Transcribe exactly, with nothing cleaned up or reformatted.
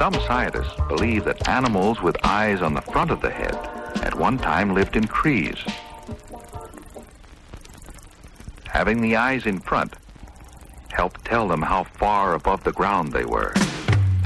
Some scientists believe that animals with eyes on the front of the head at one time lived in trees. Having the eyes in front helped tell them how far above the ground they were.